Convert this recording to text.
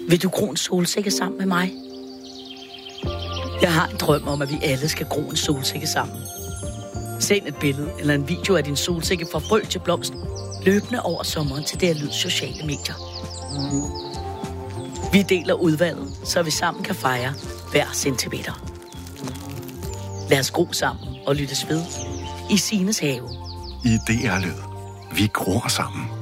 Vil du gro en solsikke sammen med mig? Jeg har en drøm om, at vi alle skal gro en solsikke sammen. Send et billede eller en video af din solsikke fra frø til blomst, løbende over sommeren til DR Lyd sociale medier. Vi deler udvalget, så vi sammen kan fejre hver centimeter. Lad os gro sammen og lyttes ved i Sines have. I DR Lyd. Vi gror sammen.